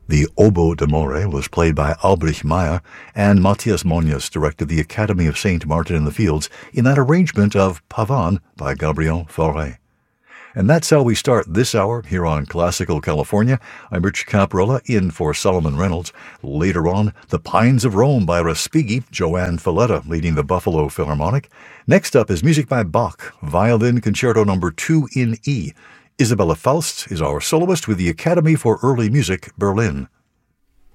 The Oboe d'Amore was played by Albrecht Meyer, and Matthias Monius directed the Academy of St. Martin in the Fields in that arrangement of Pavane by Gabriel Fauré. And that's how we start this hour here on Classical California. I'm Rich Caprella, in for Solomon Reynolds. Later on, The Pines of Rome by Respighi, Joanne Falletta leading the Buffalo Philharmonic. Next up is music by Bach, Violin Concerto No. 2 in E. Isabella Faust is our soloist with the Academy for Early Music, Berlin.